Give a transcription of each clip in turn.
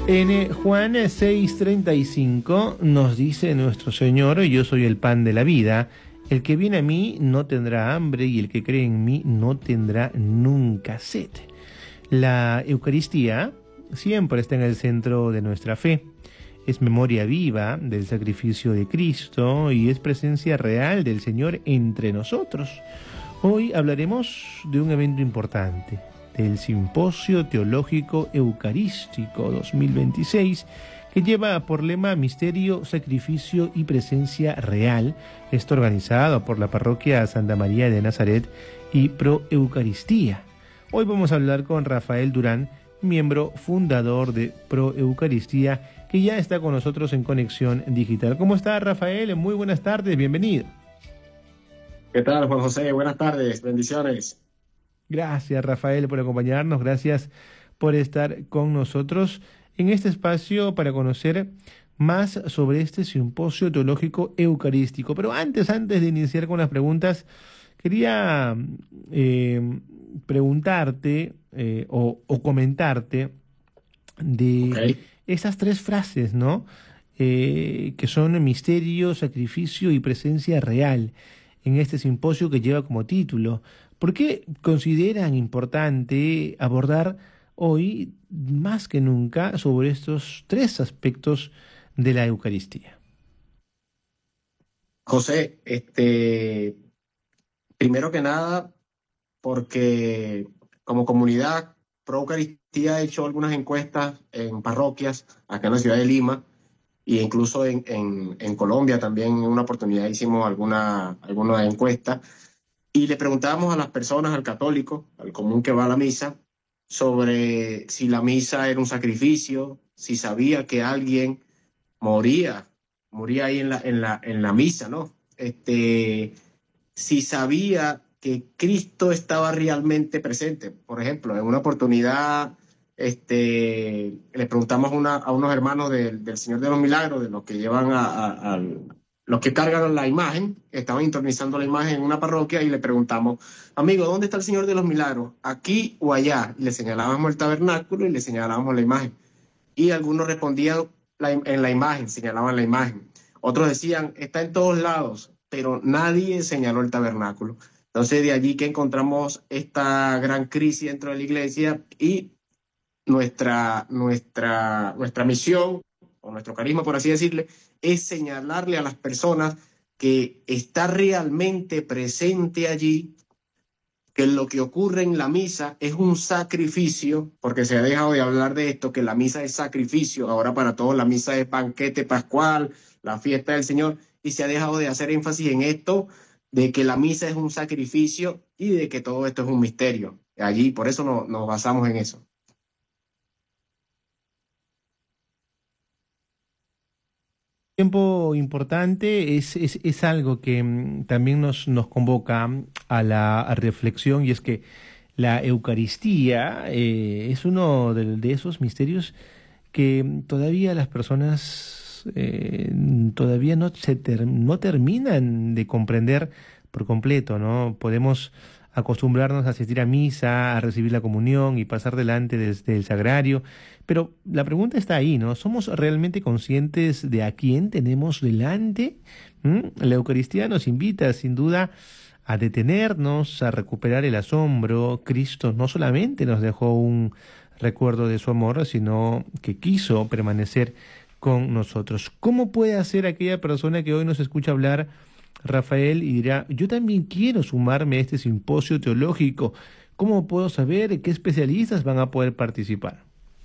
En Juan 6:35 nos dice nuestro Señor: yo soy el pan de la vida, el que viene a mí no tendrá hambre y el que cree en mí no tendrá nunca sed. La Eucaristía siempre está en el centro de nuestra fe. Es memoria viva del sacrificio de Cristo y es presencia real del Señor entre nosotros. Hoy hablaremos de un evento importante, del Simposio Teológico Eucarístico 2026, que lleva por lema Misterio, Sacrificio y Presencia Real. Esto organizado por la Parroquia Santa María de Nazaret y Pro Eucaristía. Hoy vamos a hablar con Rafael Durán, miembro fundador de Pro Eucaristía, que ya está con nosotros en Conexión Digital. ¿Cómo está, Rafael? Muy buenas tardes, bienvenido. ¿Qué tal, Juan José? Buenas tardes, bendiciones. Gracias, Rafael, por acompañarnos. Gracias por estar con nosotros en este espacio para conocer más sobre este simposio teológico eucarístico. Pero antes de iniciar con las preguntas, quería preguntarte o comentarte de Ok. esas tres frases, ¿no? Que son misterio, sacrificio y presencia real en este simposio que lleva como título. ¿Por qué consideran importante abordar hoy, más que nunca, sobre estos tres aspectos de la Eucaristía? José, primero que nada, porque como comunidad Pro Eucaristía ha hecho algunas encuestas en parroquias acá en la ciudad de Lima e incluso en Colombia también en una oportunidad hicimos alguna encuesta y le preguntábamos a las personas, al católico, al común que va a la misa, sobre si la misa era un sacrificio, si sabía que alguien moría, moría ahí en la misa, ¿no? Si sabía que Cristo estaba realmente presente. Por ejemplo, en una oportunidad, le preguntamos a unos hermanos del Señor de los Milagros, de los que llevan los que cargan la imagen, estaban intronizando la imagen en una parroquia y le preguntamos, amigo, ¿dónde está el Señor de los Milagros? ¿Aquí o allá? Y le señalábamos el tabernáculo y le señalábamos la imagen. Y algunos respondían en la imagen, señalaban la imagen. Otros decían, está en todos lados, pero nadie señaló el tabernáculo. Entonces de allí que encontramos esta gran crisis dentro de la iglesia y nuestra misión, o nuestro carisma, por así decirle, es señalarle a las personas que está realmente presente allí, que lo que ocurre en la misa es un sacrificio, porque se ha dejado de hablar de esto, que la misa es sacrificio, ahora para todos la misa es banquete pascual, la fiesta del Señor, y se ha dejado de hacer énfasis en esto, de que la misa es un sacrificio y de que todo esto es un misterio. Allí, por eso nos basamos en eso. Tiempo importante es algo que también nos convoca a la reflexión, y es que la Eucaristía es uno de esos misterios que todavía las personas todavía no terminan de comprender por completo, ¿no? Podemos acostumbrarnos a asistir a misa, a recibir la comunión y pasar delante desde el sagrario, pero la pregunta está ahí, ¿no? ¿Somos realmente conscientes de a quién tenemos delante? La Eucaristía nos invita, sin duda, a detenernos, a recuperar el asombro. Cristo no solamente nos dejó un recuerdo de su amor, sino que quiso permanecer con nosotros. ¿Cómo puede hacer aquella persona que hoy nos escucha hablar, Rafael, y dirá, yo también quiero sumarme a este simposio teológico? ¿Cómo puedo saber qué especialistas van a poder participar?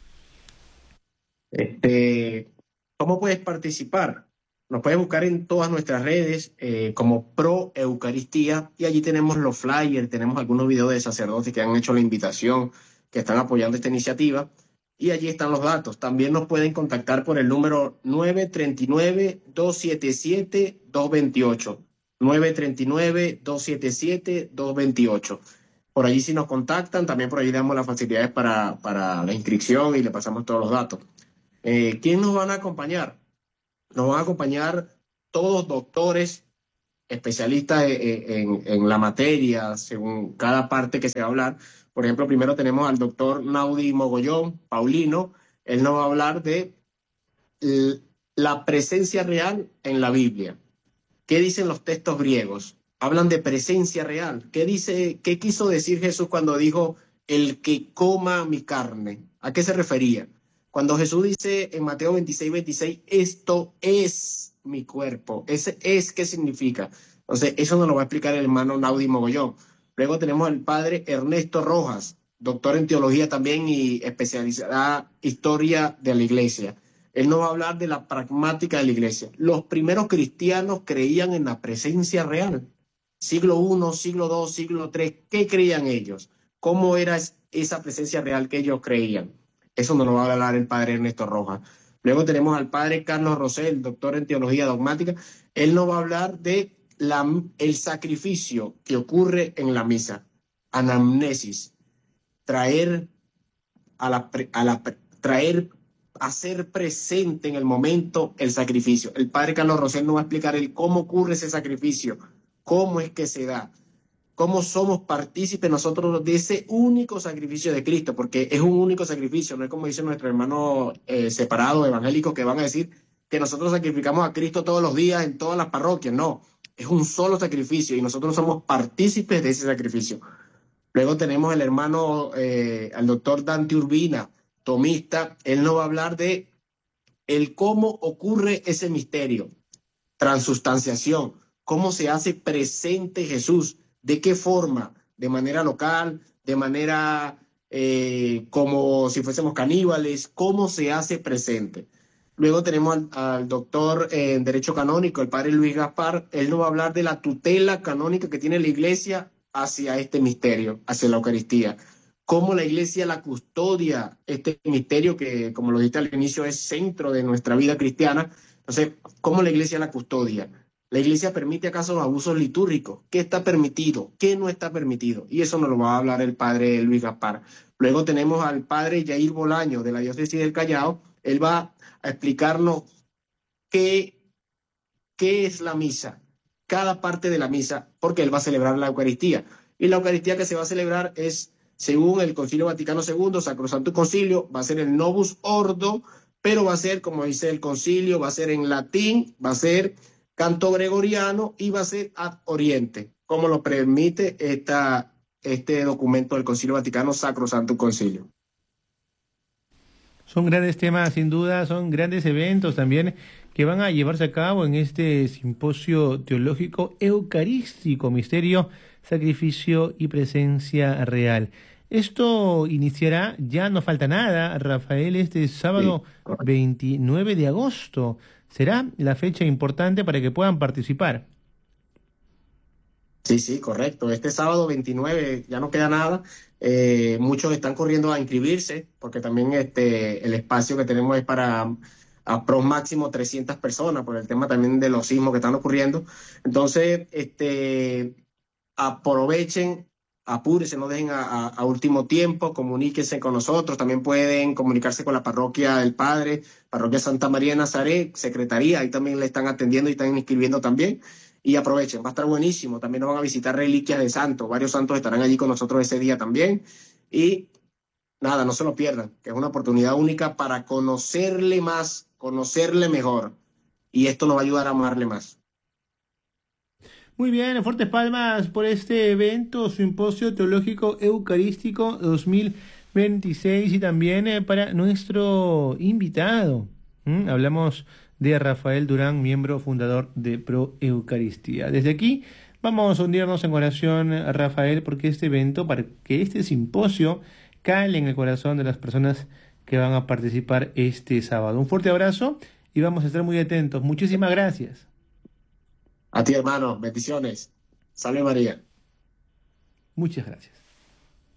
¿Cómo puedes participar? Nos puedes buscar en todas nuestras redes como Pro Eucaristía y allí tenemos los flyers, tenemos algunos videos de sacerdotes que han hecho la invitación, que están apoyando esta iniciativa y allí están los datos. También nos pueden contactar por el número 939-277-228. 939-277-228. Por allí si nos contactan, también por allí damos las facilidades para la inscripción y le pasamos todos los datos. ¿Quién nos van a acompañar? Nos van a acompañar todos doctores, especialistas en la materia, según cada parte que se va a hablar. Por ejemplo, primero tenemos al doctor Naudi Mogollón, Paulino. Él nos va a hablar de la presencia real en la Biblia. ¿Qué dicen los textos griegos? Hablan de presencia real. ¿Qué quiso decir Jesús cuando dijo el que coma mi carne? ¿A qué se refería? Cuando Jesús dice en Mateo 26, esto es mi cuerpo. Ese es, ¿qué significa? Entonces, eso nos lo va a explicar el hermano Naudi Mogollón. Luego tenemos al padre Ernesto Rojas, doctor en teología también y especializada en historia de la iglesia. Él nos va a hablar de la pragmática de la iglesia. Los primeros cristianos creían en la presencia real. Siglo I, siglo II, siglo III, ¿qué creían ellos? ¿Cómo era esa presencia real que ellos creían? Eso nos lo va a hablar el padre Ernesto Rojas. Luego tenemos al padre Carlos Rosell, doctor en teología dogmática. Él nos va a hablar de el sacrificio que ocurre en la misa. Anamnesis. Traer hacer presente en el momento el sacrificio. El padre Carlos Rosell nos va a explicar cómo ocurre ese sacrificio, cómo es que se da, cómo somos partícipes nosotros de ese único sacrificio de Cristo, porque es un único sacrificio, no es como dicen nuestros hermanos separados evangélicos que van a decir que nosotros sacrificamos a Cristo todos los días en todas las parroquias. No, es un solo sacrificio y nosotros somos partícipes de ese sacrificio. Luego tenemos el hermano, al doctor Dante Urbina, tomista. Él nos va a hablar de cómo ocurre ese misterio, transustanciación, cómo se hace presente Jesús, de qué forma, de manera local, de manera como si fuésemos caníbales, cómo se hace presente. Luego tenemos al doctor en Derecho Canónico, el padre Luis Gaspar. Él nos va a hablar de la tutela canónica que tiene la Iglesia hacia este misterio, hacia la Eucaristía. Cómo la Iglesia la custodia, este misterio que, como lo dije al inicio, es centro de nuestra vida cristiana. Entonces, ¿cómo la Iglesia la custodia? ¿La Iglesia permite acaso los abusos litúrgicos? ¿Qué está permitido? ¿Qué no está permitido? Y eso nos lo va a hablar el padre Luis Gaspar. Luego tenemos al padre Yair Bolaño, de la diócesis del Callao. Él va a explicarnos qué es la misa, cada parte de la misa, porque él va a celebrar la Eucaristía. Y la Eucaristía que se va a celebrar es, según el Concilio Vaticano II, Sacrosanto Concilio, va a ser el Novus Ordo, pero va a ser, como dice el concilio, va a ser en latín, va a ser canto gregoriano y va a ser ad oriente, como lo permite este documento del Concilio Vaticano, Sacrosanto Concilio. Son grandes temas, sin duda, son grandes eventos también que van a llevarse a cabo en este simposio teológico eucarístico, misterio, sacrificio y presencia real. Esto iniciará, ya no falta nada, Rafael, este sábado Sí, 29 de agosto. Será la fecha importante para que puedan participar. sí, correcto. Este sábado 29 ya no queda nada. Muchos están corriendo a inscribirse porque también el espacio que tenemos es para pro máximo 300 personas por el tema también de los sismos que están ocurriendo. Entonces, aprovechen, apúrense, no dejen a último tiempo, comuníquense con nosotros. También pueden comunicarse con la parroquia del Padre, parroquia Santa María de Nazaret, secretaría, ahí también le están atendiendo y están inscribiendo también. Y aprovechen, va a estar buenísimo. También nos van a visitar reliquias de santos. Varios santos estarán allí con nosotros ese día también. Y nada, no se lo pierdan, que es una oportunidad única para conocerle más, conocerle mejor. Y esto nos va a ayudar a amarle más. Muy bien, fuertes palmas por este evento, Simposio Teológico Eucarístico 2026 y también para nuestro invitado. Hablamos de Rafael Durán, miembro fundador de Pro Eucaristía. Desde aquí vamos a hundirnos en oración, Rafael, porque este evento, para que este simposio cale en el corazón de las personas que van a participar este sábado. Un fuerte abrazo y vamos a estar muy atentos. Muchísimas gracias. A ti, hermano, bendiciones. Salve María. Muchas gracias.